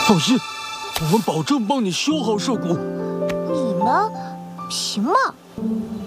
放心，我们保证帮你修好涉谷。 你们凭吗？